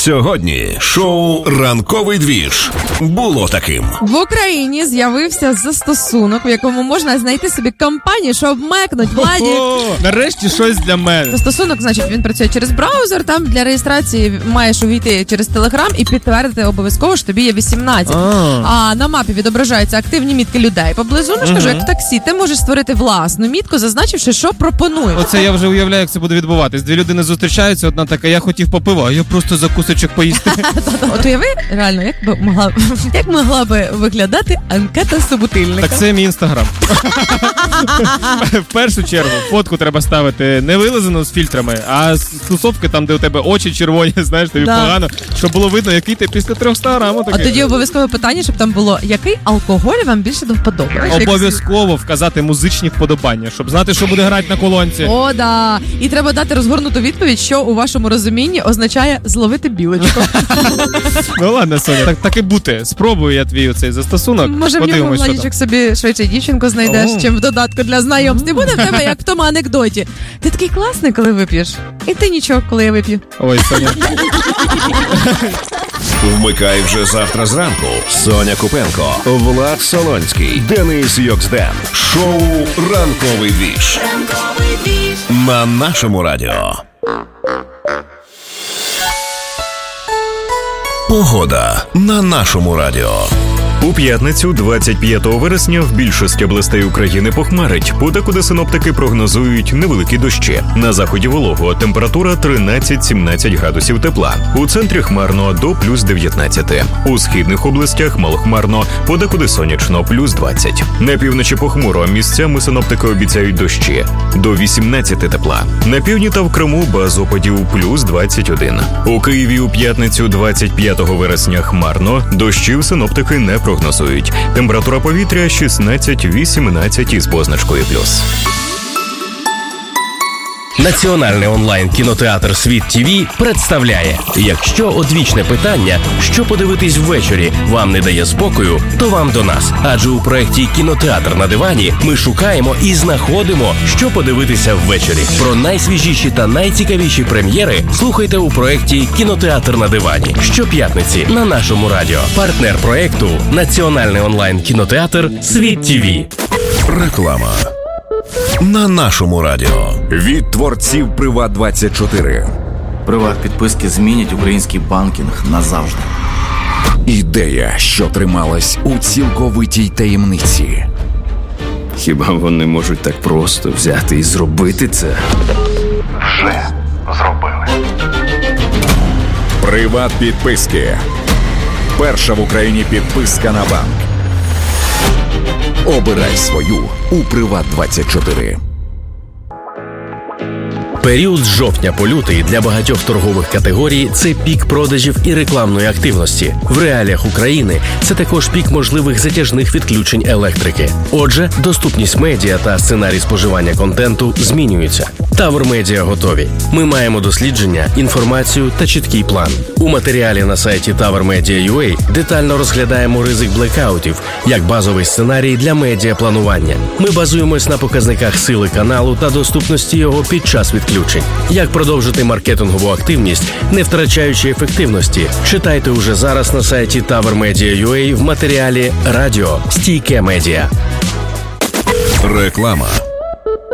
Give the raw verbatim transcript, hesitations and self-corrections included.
Сьогодні шоу «Ранковий двіж» було таким. В Україні з'явився застосунок, в якому можна знайти собі компанію, щоб мекнуть владі. Нарешті щось для мене. Застосунок, значить, він працює через браузер, там для реєстрації маєш увійти через Телеграм і підтвердити обов'язково, що тобі є вісімнадцять. А, а на мапі відображаються активні мітки людей поблизу. Ну, ж кажу, як в таксі, ти можеш створити власну мітку, зазначивши, що пропонуєш. Оце я вже уявляю, як це буде відбуватись. Дві людини зустрічаються, одна така, я хотів по пиво, а я просто за кусочок поїсти. От уяви, реально, як би могла, як могла би виглядати анкета собутильника? Так це мій інстаграм. В першу чергу фотку треба ставити не вилизану з фільтрами, а з тусовки там, де у тебе очі червоні, знаєш, тобі да. погано, щоб було видно, який ти після триста грамів. А тоді обов'язкове питання, щоб там було, який алкоголь вам більше до вподоби? Обов'язково вказати музичні вподобання, щоб знати, що буде грати на колонці. О, да. І треба дати розгорнуту відповідь, що у вашому розумінні означає зловити білочку. Ну ладно, Соня, так, так і бути. Спробую я твій оцей застосунок. Може, в ньому, Владічок, собі швидше дівчинку знайдеш, О. чим в додатку для знайомств. І буде в тебе, як в тому анекдоті. Ти такий класний, коли вип'єш. І ти нічого, коли я вип'ю. Ой, Соня. Вмикай вже завтра зранку. Соня Купенко, Влад Солонський, Денис Йоксден. Шоу «Ранковий двіж». Ранковий двіж. На нашому радіо. Погода на нашому радіо. У п'ятницю, двадцять п'ятого вересня, в більшості областей України похмарить. Подекуди синоптики прогнозують невеликі дощі. На заході волого, температура тринадцять-сімнадцять градусів тепла. У центрі хмарно до плюс дев'ятнадцять. У східних областях малохмарно, подекуди сонячно, плюс двадцять. На півночі похмуро, місцями синоптики обіцяють дощі. До вісімнадцяти тепла. На півдні та в Криму без опадів плюс двадцять один. У Києві у п'ятницю, двадцять п'ятого вересня хмарно, дощів синоптики не прогнозують. Прогнозують. Температура повітря шістнадцять-вісімнадцять із позначкою плюс. Національний онлайн-кінотеатр «Світ ТІВІ» представляє: якщо одвічне питання, що подивитись ввечері, вам не дає спокою, то вам до нас. Адже у проєкті «Кінотеатр на дивані» ми шукаємо і знаходимо, що подивитися ввечері. Про найсвіжіші та найцікавіші прем'єри слухайте у проєкті «Кінотеатр на дивані» щоп'ятниці на нашому радіо. Партнер проєкту – Національний онлайн-кінотеатр «Світ ТІВІ». Реклама на нашому радіо. Від творців Приват двадцять чотири. Приват-підписки змінять український банкінг назавжди. Ідея, що трималась у цілковитій таємниці. Хіба вони можуть так просто взяти і зробити це? Вже зробили. Приват-підписки. Перша в Україні підписка на банк. Обирай свою у Приват двадцять чотири. Період з жовтня по лютий для багатьох торгових категорій – це пік продажів і рекламної активності. В реаліях України це також пік можливих затяжних відключень електрики. Отже, доступність медіа та сценарій споживання контенту змінюються. Тавр Медіа готові. Ми маємо дослідження, інформацію та чіткий план. У матеріалі на сайті тавр медіа крапка ю а детально розглядаємо ризик блекаутів як базовий сценарій для медіапланування. Ми базуємось на показниках сили каналу та доступності його під час відключень. Як продовжити маркетингову активність, не втрачаючи ефективності? Читайте уже зараз на сайті тавр медіа крапка ю а в матеріалі «Радіо. Стійке медіа». Реклама.